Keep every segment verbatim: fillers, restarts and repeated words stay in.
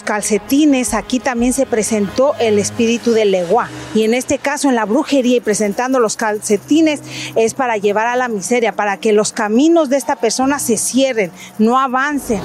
calcetines, aquí también se presentó el espíritu del leguá. Y en este caso, en la brujería y presentando los calcetines, es para llevar a la miseria, para que los caminos de esta persona se cierren, no avancen.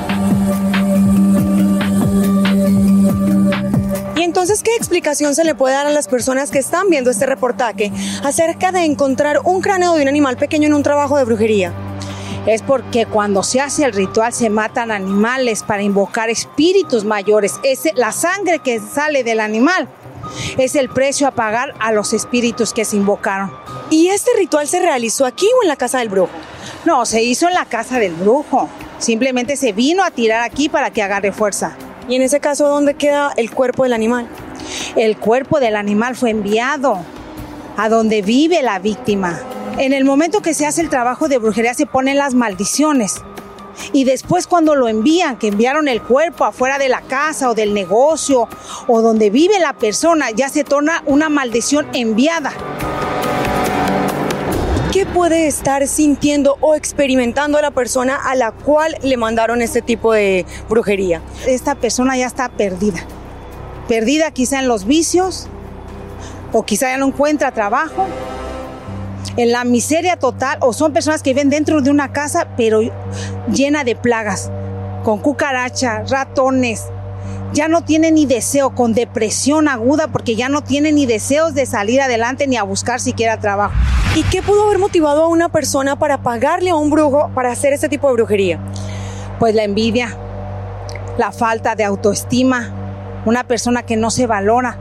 Y entonces, ¿qué explicación se le puede dar a las personas que están viendo este reportaje acerca de encontrar un cráneo de un animal pequeño en un trabajo de brujería? Es porque cuando se hace el ritual se matan animales para invocar espíritus mayores. Es la sangre que sale del animal es el precio a pagar a los espíritus que se invocaron. ¿Y este ritual se realizó aquí o en la casa del brujo? No, se hizo en la casa del brujo. Simplemente se vino a tirar aquí para que agarre fuerza. ¿Y en ese caso dónde queda el cuerpo del animal? El cuerpo del animal fue enviado a donde vive la víctima. En el momento que se hace el trabajo de brujería se ponen las maldiciones. Y después cuando lo envían, que enviaron el cuerpo afuera de la casa o del negocio o donde vive la persona, ya se torna una maldición enviada. ¿Qué puede estar sintiendo o experimentando la persona a la cual le mandaron este tipo de brujería? Esta persona ya está perdida. Perdida quizá en los vicios o quizá ya no encuentra trabajo. En la miseria total, o son personas que viven dentro de una casa pero llena de plagas, con cucarachas, ratones, ya no tienen ni deseo, con depresión aguda porque ya no tienen ni deseos de salir adelante ni a buscar siquiera trabajo. ¿Y qué pudo haber motivado a una persona para pagarle a un brujo para hacer este tipo de brujería? Pues la envidia, la falta de autoestima, una persona que no se valora.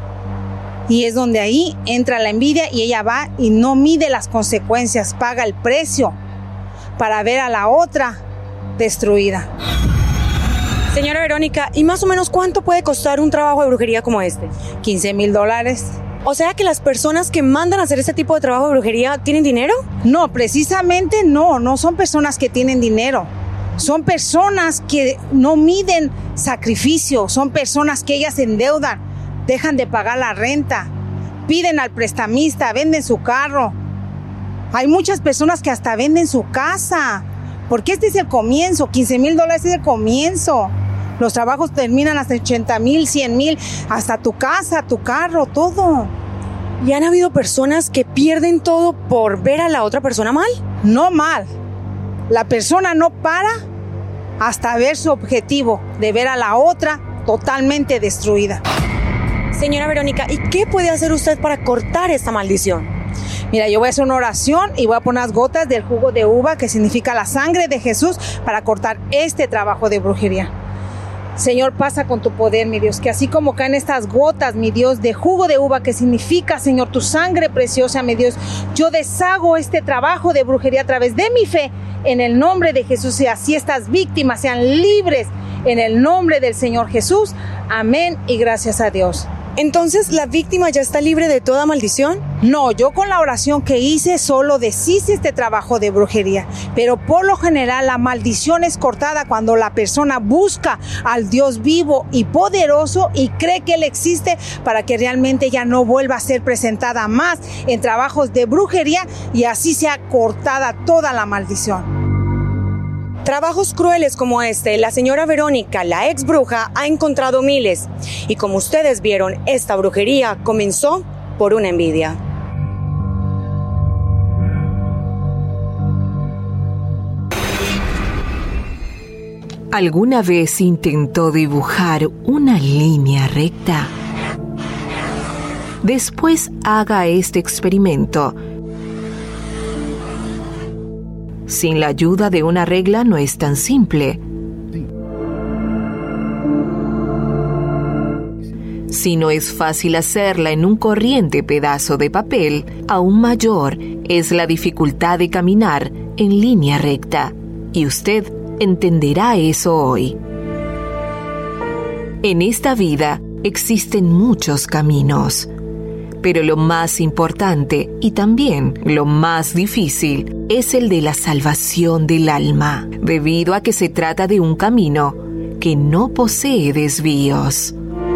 Y es donde ahí entra la envidia y ella va y no mide las consecuencias, paga el precio para ver a la otra destruida. Señora Verónica, ¿y más o menos cuánto puede costar un trabajo de brujería como este? quince mil dólares. O sea que las personas que mandan a hacer este tipo de trabajo de brujería ¿tienen dinero? No, precisamente no, no son personas que tienen dinero. Son personas que no miden sacrificio, son personas que ellas se endeudan. Dejan de pagar la renta, piden al prestamista, venden su carro. Hay muchas personas que hasta venden su casa, porque este es el comienzo, quince mil dólares es el comienzo. Los trabajos terminan hasta ochenta mil, cien mil, hasta tu casa, tu carro, todo. ¿Y han habido personas que pierden todo por ver a la otra persona mal? No mal, la persona no para hasta ver su objetivo de ver a la otra totalmente destruida. Señora Verónica, ¿y qué puede hacer usted para cortar esta maldición? Mira, yo voy a hacer una oración y voy a poner unas gotas del jugo de uva, que significa la sangre de Jesús, para cortar este trabajo de brujería. Señor, pasa con tu poder, mi Dios, que así como caen estas gotas, mi Dios, de jugo de uva, que significa, Señor, tu sangre preciosa, mi Dios, yo deshago este trabajo de brujería a través de mi fe, en el nombre de Jesús, y así estas víctimas sean libres, en el nombre del Señor Jesús. Amén y gracias a Dios. Entonces, ¿la víctima ya está libre de toda maldición? No, yo con la oración que hice solo deshice este trabajo de brujería, pero por lo general la maldición es cortada cuando la persona busca al Dios vivo y poderoso y cree que Él existe para que realmente ya no vuelva a ser presentada más en trabajos de brujería y así sea cortada toda la maldición. Trabajos crueles como este, la señora Verónica, la ex bruja, ha encontrado miles. Y como ustedes vieron, esta brujería comenzó por una envidia. ¿Alguna vez intentó dibujar una línea recta? Después haga este experimento. Sin la ayuda de una regla no es tan simple. Si no es fácil hacerla en un corriente pedazo de papel, aún mayor es la dificultad de caminar en línea recta. Y usted entenderá eso hoy. En esta vida existen muchos caminos. Pero lo más importante y también lo más difícil es el de la salvación del alma, debido a que se trata de un camino que no posee desvíos.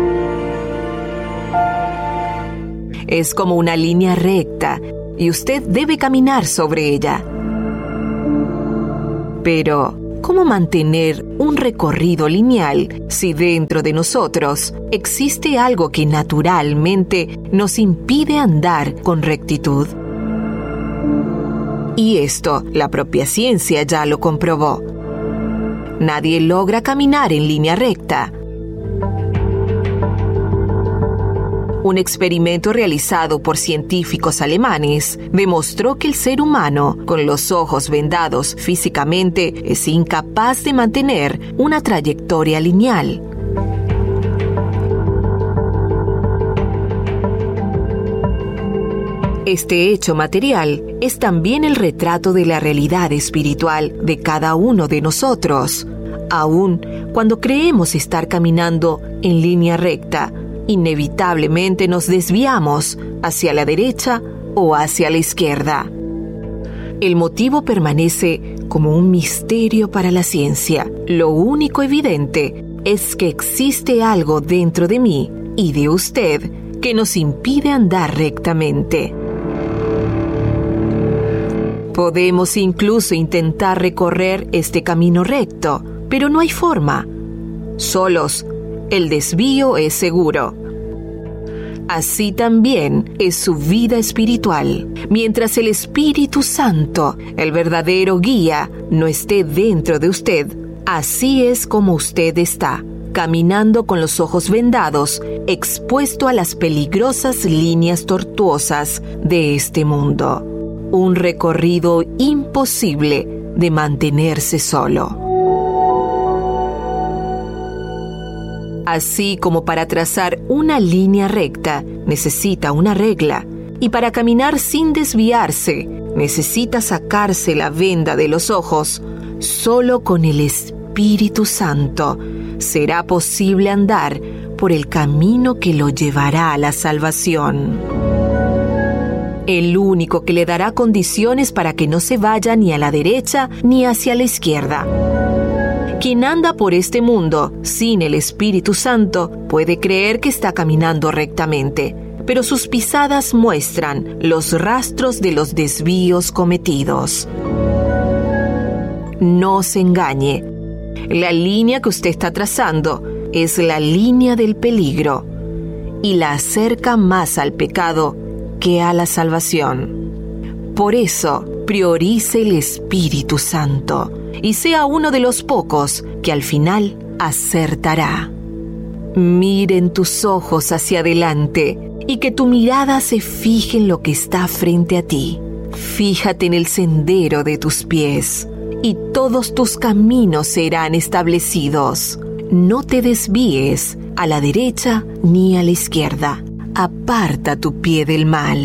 Es como una línea recta y usted debe caminar sobre ella. Pero, ¿cómo mantener un recorrido lineal si dentro de nosotros existe algo que naturalmente nos impide andar con rectitud? Y esto, la propia ciencia ya lo comprobó. Nadie logra caminar en línea recta. Un experimento realizado por científicos alemanes demostró que el ser humano, con los ojos vendados físicamente, es incapaz de mantener una trayectoria lineal. Este hecho material es también el retrato de la realidad espiritual de cada uno de nosotros. Aun cuando creemos estar caminando en línea recta, inevitablemente nos desviamos hacia la derecha o hacia la izquierda. El motivo permanece como un misterio para la ciencia. Lo único evidente es que existe algo dentro de mí y de usted que nos impide andar rectamente. Podemos incluso intentar recorrer este camino recto, pero no hay forma. Solos, el desvío es seguro. Así también es su vida espiritual. Mientras el Espíritu Santo, el verdadero guía, no esté dentro de usted, así es como usted está, caminando con los ojos vendados, expuesto a las peligrosas líneas tortuosas de este mundo. Un recorrido imposible de mantenerse solo. Así como para trazar una línea recta necesita una regla, y para caminar sin desviarse necesita sacarse la venda de los ojos, solo con el Espíritu Santo será posible andar por el camino que lo llevará a la salvación. El único que le dará condiciones para que no se vaya ni a la derecha ni hacia la izquierda. Quien anda por este mundo sin el Espíritu Santo puede creer que está caminando rectamente, pero sus pisadas muestran los rastros de los desvíos cometidos. No se engañe. La línea que usted está trazando es la línea del peligro y la acerca más al pecado que a la salvación. Por eso, priorice el Espíritu Santo y sea uno de los pocos que al final acertará. Miren tus ojos hacia adelante y que tu mirada se fije en lo que está frente a ti. Fíjate en el sendero de tus pies y todos tus caminos serán establecidos. No te desvíes a la derecha ni a la izquierda. Aparta tu pie del mal.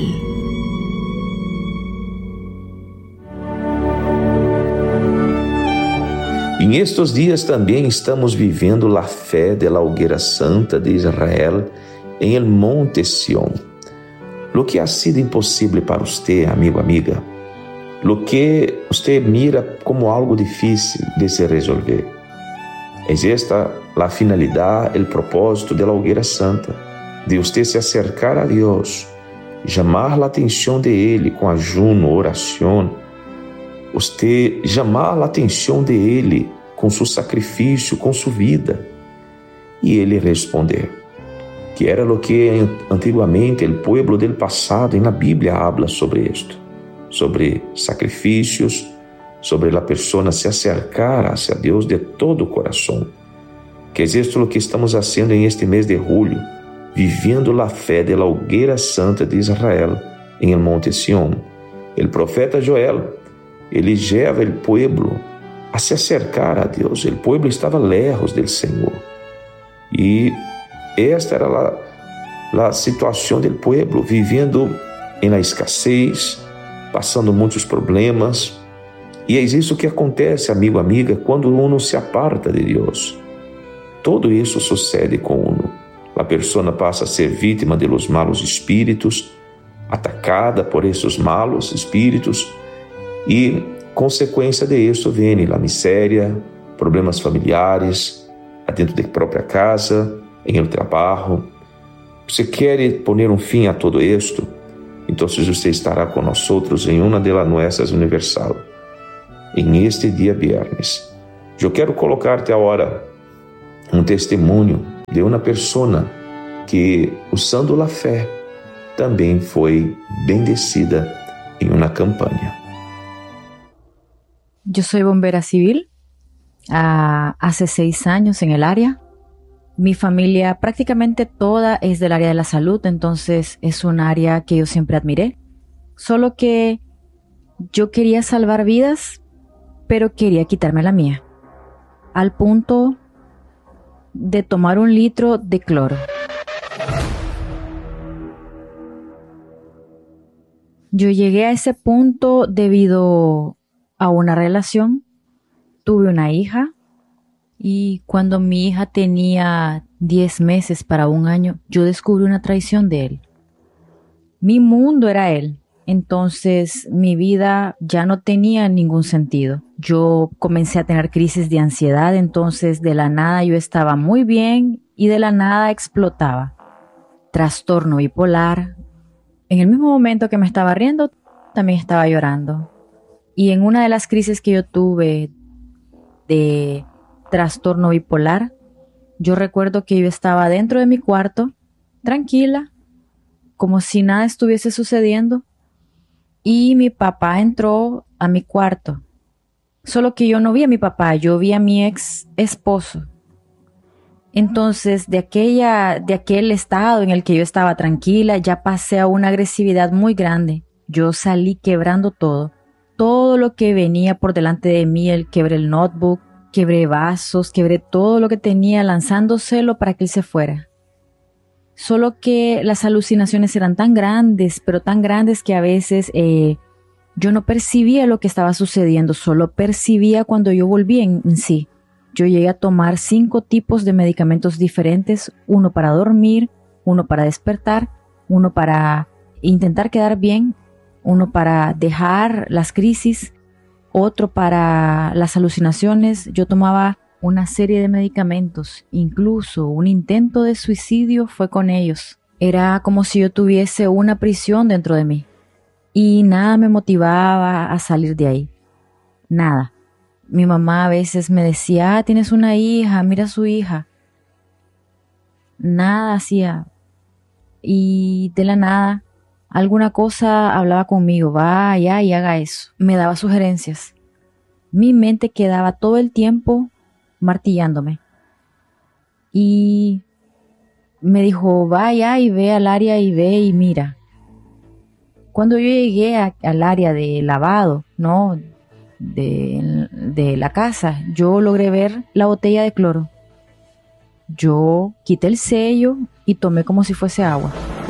En estos días también estamos viviendo la fe de la hoguera santa de Israel en el monte Sión. Lo que ha sido imposible para usted, amigo, amiga, lo que usted mira como algo difícil de se resolver, es esta la finalidad, el propósito de la hoguera santa, de usted se acercar a Dios, llamar la atención de Él con ayuno, oración, usted llamar la atención de Él com seu sacrifício, com sua vida, e Ele responder, que era lo que antigamente el pueblo del pasado en la Biblia habla sobre esto, sobre sacrificios, sobre la persona se acercar hacia Dios de todo corazón, que es esto lo que estamos haciendo en este mes de julio, viviendo la fe de la hoguera santa de Israel en el monte Sión. El profeta Joel, ele lleva el pueblo a se acercar a Deus. O povo estava lejos do Senhor. E esta era a situação do povo, vivendo em la escassez, passando muitos problemas. E é isso que acontece, amigo, amiga, quando uno se aparta de Deus. Todo isso sucede com uno. A pessoa passa a ser vítima de los malos espíritos, atacada por esses malos espíritos, e consequência de isso vem a miséria, problemas familiares, dentro da própria casa, em el trabalho. Você quer poner um fim a todo isto? Então você estará com nós em uma de las nuestras universal, em este dia viernes, Eu quero colocar-te agora um testemunho de uma pessoa que, usando a fé, também foi bendecida em uma campanha. Yo soy bombera civil, uh, hace seis años en el área. Mi familia prácticamente toda es del área de la salud, entonces es un área que yo siempre admiré. Solo que yo quería salvar vidas, pero quería quitarme la mía, al punto de tomar un litro de cloro. Yo llegué a ese punto debido a una relación. Tuve una hija y cuando mi hija tenía diez meses para un año, yo descubrí una traición de él. Mi mundo era él. Entonces mi vida ya no tenía ningún sentido. Yo comencé a tener crisis de ansiedad, entonces de la nada yo estaba muy bien y de la nada explotaba. Trastorno bipolar. En el mismo momento que me estaba riendo, también estaba llorando. Y en una de las crisis que yo tuve de trastorno bipolar, yo recuerdo que yo estaba dentro de mi cuarto, tranquila, como si nada estuviese sucediendo. Y mi papá entró a mi cuarto. Solo que yo no vi a mi papá, yo vi a mi ex esposo. Entonces, de aquella, de aquel estado en el que yo estaba tranquila, ya pasé a una agresividad muy grande. Yo salí quebrando todo. Todo lo que venía por delante de mí, el quebré el notebook, quebré vasos, quebré todo lo que tenía, lanzándoselo para que él se fuera. Solo que las alucinaciones eran tan grandes, pero tan grandes que a veces eh, yo no percibía lo que estaba sucediendo, solo percibía cuando yo volví en, en sí. Yo llegué a tomar cinco tipos de medicamentos diferentes, uno para dormir, uno para despertar, uno para intentar quedar bien, uno para dejar las crisis, otro para las alucinaciones. Yo tomaba una serie de medicamentos, incluso un intento de suicidio fue con ellos. Era como si yo tuviese una prisión dentro de mí y nada me motivaba a salir de ahí, nada. Mi mamá a veces me decía, ah, tienes una hija, mira a su hija. Nada hacía y de la nada alguna cosa hablaba conmigo, vaya y haga eso, me daba sugerencias. Mi mente quedaba todo el tiempo martillándome y me dijo vaya y ve al área y ve y mira. Cuando yo llegué a, al área de lavado, no de, de la casa, yo logré ver la botella de cloro. Yo quité el sello y tomé como si fuese agua.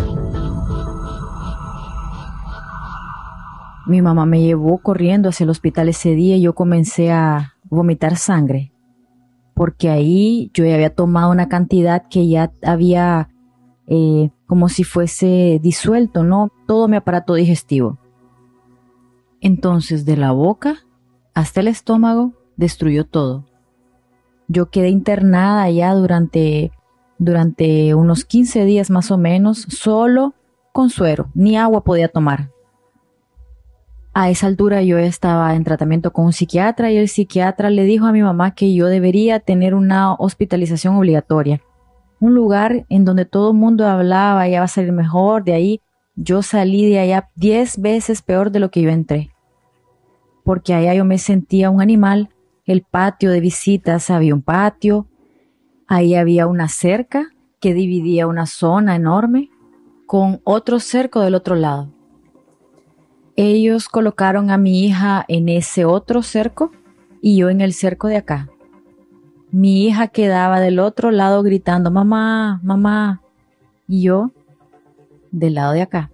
Mi mamá me llevó corriendo hacia el hospital ese día y yo comencé a vomitar sangre. Porque ahí yo ya había tomado una cantidad que ya había eh, como si fuese disuelto, ¿no? Todo mi aparato digestivo. Entonces, de la boca hasta el estómago, destruyó todo. Yo quedé internada ya durante, durante unos quince días más o menos, solo con suero, ni agua podía tomar. A esa altura yo estaba en tratamiento con un psiquiatra y el psiquiatra le dijo a mi mamá que yo debería tener una hospitalización obligatoria. Un lugar en donde todo el mundo hablaba, ya va a salir mejor, de ahí yo salí de allá diez veces peor de lo que yo entré. Porque allá yo me sentía un animal, el patio de visitas, había un patio, ahí había una cerca que dividía una zona enorme con otro cerco del otro lado. Ellos colocaron a mi hija en ese otro cerco y yo en el cerco de acá. Mi hija quedaba del otro lado gritando, mamá, mamá, y yo del lado de acá.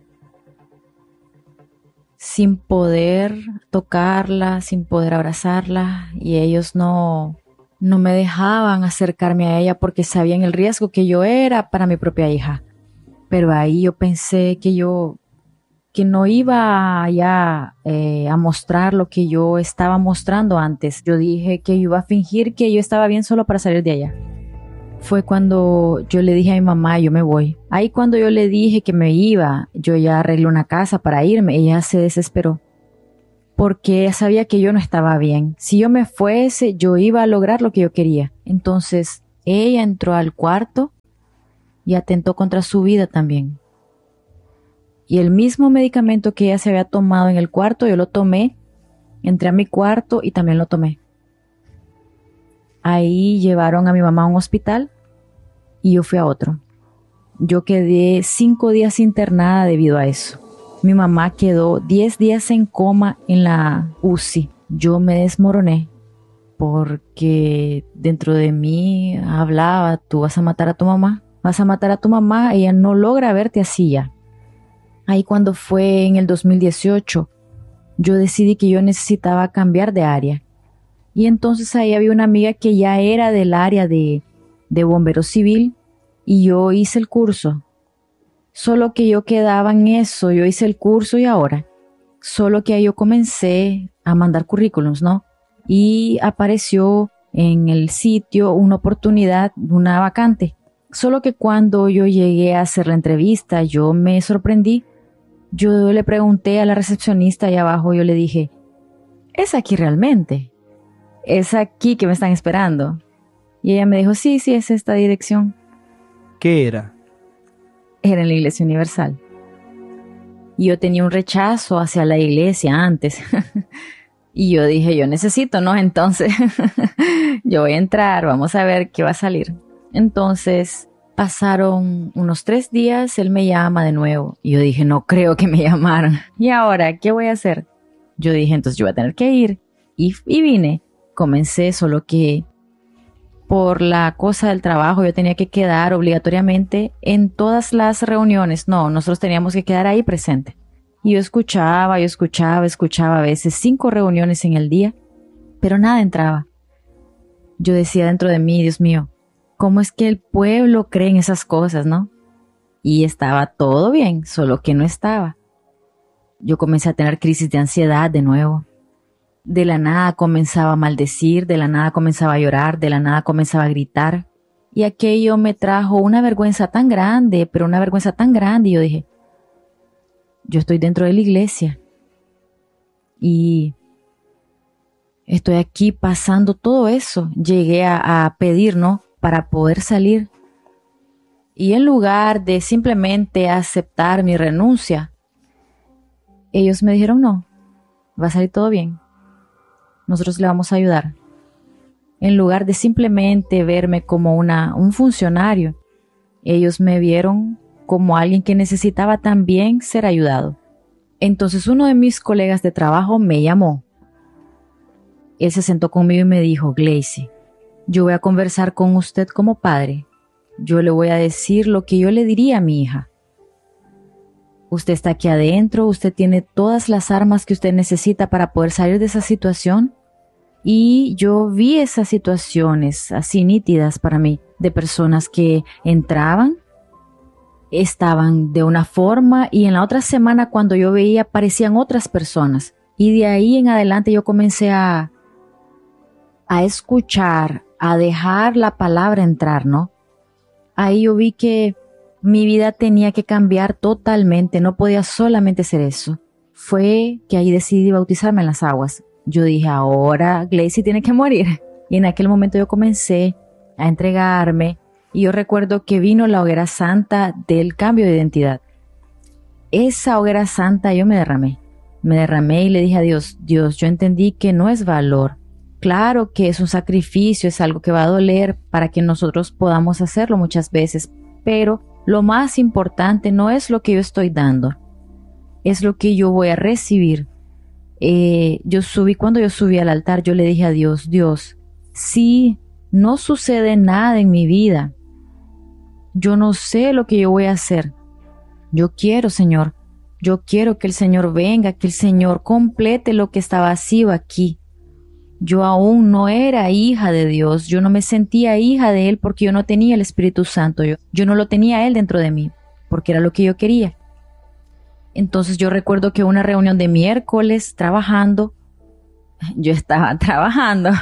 Sin poder tocarla, sin poder abrazarla, y ellos no, no me dejaban acercarme a ella porque sabían el riesgo que yo era para mi propia hija. Pero ahí yo pensé que yo... que no iba ya eh, a mostrar lo que yo estaba mostrando antes. Yo dije que yo iba a fingir que yo estaba bien solo para salir de allá. Fue cuando yo le dije a mi mamá, yo me voy. Ahí cuando yo le dije que me iba, yo ya arreglé una casa para irme, ella se desesperó. porque ella sabía que yo no estaba bien. Si yo me fuese, yo iba a lograr lo que yo quería. Entonces, ella entró al cuarto y atentó contra su vida también. Y el mismo medicamento que ella se había tomado en el cuarto, yo lo tomé, entré a mi cuarto y también lo tomé. Ahí llevaron a mi mamá a un hospital y yo fui a otro. Yo quedé cinco días internada debido a eso. Mi mamá quedó diez días en coma en la U C I. Yo me desmoroné porque dentro de mí hablaba, tú vas a matar a tu mamá, vas a matar a tu mamá, ella no logra verte así ya. Ahí cuando fue en el dos mil dieciocho, yo decidí que yo necesitaba cambiar de área. Y entonces ahí había una amiga que ya era del área de, de bombero civil y yo hice el curso. Solo que yo quedaba en eso, yo hice el curso y ahora. Solo que ahí yo comencé a mandar currículums, ¿no? Y apareció en el sitio una oportunidad, una vacante. Solo que cuando yo llegué a hacer la entrevista, yo me sorprendí. Yo le pregunté a la recepcionista ahí abajo, yo le dije, ¿es aquí realmente? ¿Es aquí que me están esperando? Y ella me dijo, sí, sí, es esta dirección. ¿Qué era? Era en la Iglesia Universal. Y yo tenía un rechazo hacia la iglesia antes. Y yo dije, yo necesito, ¿no? Entonces, yo voy a entrar, vamos a ver qué va a salir. Entonces, pasaron unos tres días, él me llama de nuevo. Y yo dije, no creo que me llamaron. ¿Y ahora qué voy a hacer? Yo dije, entonces yo voy a tener que ir. Y, y vine. Comencé, solo que por la cosa del trabajo yo tenía que quedar obligatoriamente en todas las reuniones. No, nosotros teníamos que quedar ahí presente. Y yo escuchaba, yo escuchaba, escuchaba a veces cinco reuniones en el día, pero nada entraba. Yo decía dentro de mí, Dios mío, ¿cómo es que el pueblo cree en esas cosas, no? Y estaba todo bien, solo que no estaba. Yo comencé a tener crisis de ansiedad de nuevo. De la nada comenzaba a maldecir, de la nada comenzaba a llorar, de la nada comenzaba a gritar. Y aquello me trajo una vergüenza tan grande, pero una vergüenza tan grande. Y yo dije, yo estoy dentro de la iglesia. Y estoy aquí pasando todo eso. Llegué a, a pedir, ¿no? Para poder salir. Y en lugar de simplemente aceptar mi renuncia, ellos me dijeron, no, va a salir todo bien. Nosotros le vamos a ayudar. En lugar de simplemente verme como una, un funcionario, ellos me vieron como alguien que necesitaba también ser ayudado. Entonces uno de mis colegas de trabajo me llamó. Él se sentó conmigo y me dijo, Gleicy, yo voy a conversar con usted como padre. Yo le voy a decir lo que yo le diría a mi hija. Usted está aquí adentro, usted tiene todas las armas que usted necesita para poder salir de esa situación. Y yo vi esas situaciones así nítidas para mí, de personas que entraban, estaban de una forma y en la otra semana cuando yo veía aparecían otras personas. Y de ahí en adelante yo comencé a, a escuchar, a dejar la palabra entrar, ¿no? Ahí yo vi que mi vida tenía que cambiar totalmente, no podía solamente ser eso. Fue que ahí decidí bautizarme en las aguas. Yo dije, ahora Gleicy tiene que morir. Y en aquel momento yo comencé a entregarme y yo recuerdo que vino la hoguera santa del cambio de identidad. Esa hoguera santa yo me derramé. Me derramé y le dije a Dios, Dios, yo entendí que no es valor. Claro que es un sacrificio, es algo que va a doler para que nosotros podamos hacerlo muchas veces, pero lo más importante no es lo que yo estoy dando, es lo que yo voy a recibir. Eh, yo subí, cuando yo subí al altar, yo le dije a Dios, Dios, si no sucede nada en mi vida, yo no sé lo que yo voy a hacer. Yo quiero, Señor, yo quiero que el Señor venga, que el Señor complete lo que está vacío aquí. Yo aún no era hija de Dios, yo no me sentía hija de Él porque yo no tenía el Espíritu Santo, yo, yo no lo tenía a Él dentro de mí, porque era lo que yo quería. Entonces yo recuerdo que una reunión de miércoles trabajando, yo estaba trabajando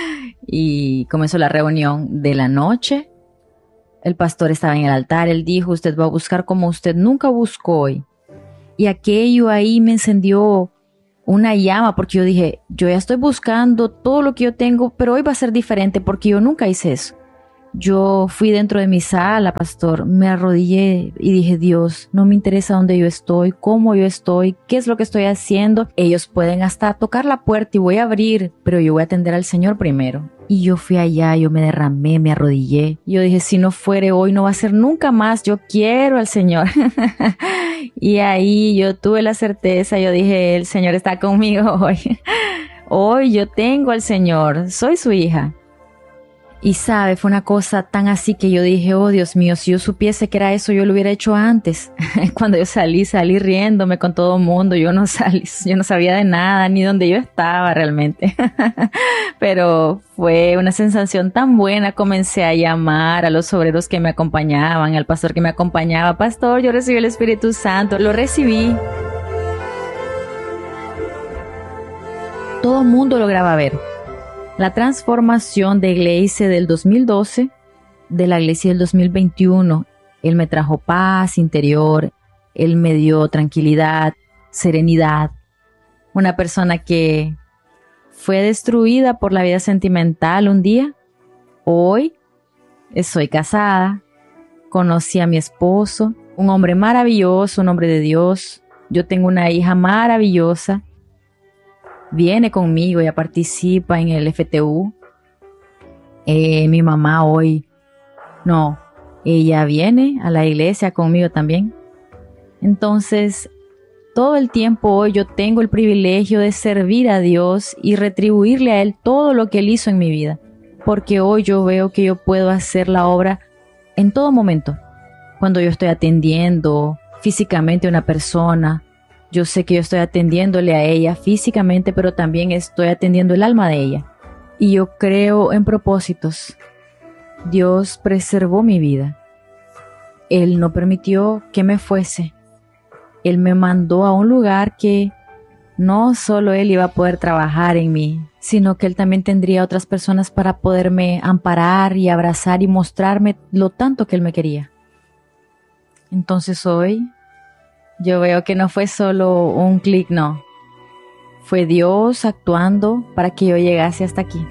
y comenzó la reunión de la noche. El pastor estaba en el altar, él dijo, usted va a buscar como usted nunca buscó hoy. Y aquello ahí me encendió una llama, porque yo dije, yo ya estoy buscando todo lo que yo tengo, pero hoy va a ser diferente porque yo nunca hice eso. Yo fui dentro de mi sala, pastor, me arrodillé y dije, Dios, no me interesa dónde yo estoy, cómo yo estoy, qué es lo que estoy haciendo. Ellos pueden hasta tocar la puerta y voy a abrir, pero yo voy a atender al Señor primero. Y yo fui allá, yo me derramé, me arrodillé. Yo dije, si no fuere hoy, no va a ser nunca más, yo quiero al Señor. Y ahí yo tuve la certeza, yo dije, el Señor está conmigo hoy. Hoy yo tengo al Señor, soy su hija. Y sabe, fue una cosa tan así que yo dije, oh Dios mío, si yo supiese que era eso, yo lo hubiera hecho antes. Cuando yo salí, salí riéndome con todo el mundo, yo no salí, yo no sabía de nada, ni dónde yo estaba realmente. Pero fue una sensación tan buena, comencé a llamar a los obreros que me acompañaban, al pastor que me acompañaba, pastor, yo recibí el Espíritu Santo, lo recibí. Todo el mundo lograba ver la transformación de iglesia del dos mil doce, de la iglesia del dos mil veintiuno. Él me trajo paz interior, Él me dio tranquilidad, serenidad. Una persona que fue destruida por la vida sentimental un día. Hoy estoy casada, conocí a mi esposo, un hombre maravilloso, un hombre de Dios. Yo tengo una hija maravillosa. Viene conmigo, ella participa en el F T U. Eh, mi mamá hoy, no, ella viene a la iglesia conmigo también. Entonces, todo el tiempo hoy yo tengo el privilegio de servir a Dios y retribuirle a Él todo lo que Él hizo en mi vida. Porque hoy yo veo que yo puedo hacer la obra en todo momento. Cuando yo estoy atendiendo físicamente a una persona, yo sé que yo estoy atendiéndole a ella físicamente, pero también estoy atendiendo el alma de ella. Y yo creo en propósitos. Dios preservó mi vida. Él no permitió que me fuese. Él me mandó a un lugar que no solo Él iba a poder trabajar en mí, sino que Él también tendría otras personas para poderme amparar y abrazar y mostrarme lo tanto que Él me quería. Entonces hoy yo veo que no fue solo un clic, no. Fue Dios actuando para que yo llegase hasta aquí.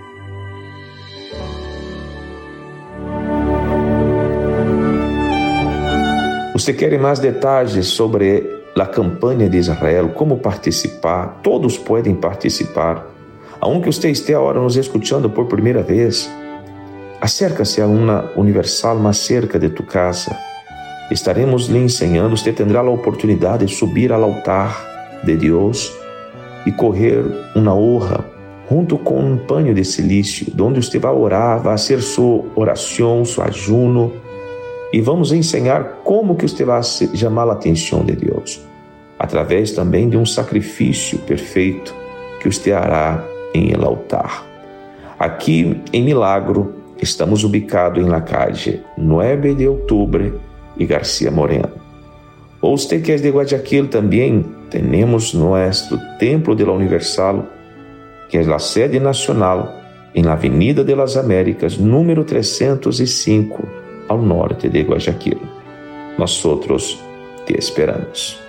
Você quer mais detalhes sobre a campanha de Israel, como participar? Todos podem participar. Aunque você esteja agora nos escutando por primeira vez, acércase a uma Universal mais cerca de tu casa. Estaremos lhe ensinando, você terá a oportunidade de subir ao altar de Deus e correr uma honra junto com um paño de silício, onde você vai orar, vai fazer sua oração, seu ajuno, e vamos ensinar como que você vai chamar a atenção de Deus, através também de um sacrifício perfeito que você hará em el altar. Aqui em Milagro, estamos ubicados em la calle nueve de outubro e Garcia Moreno. Ou usted que es de Guayaquil também, temos nosso Templo de la Universal, que é a sede nacional, em la Avenida de las Américas, número trezentos e cinco, ao norte de Guayaquil. Nós outros te esperamos.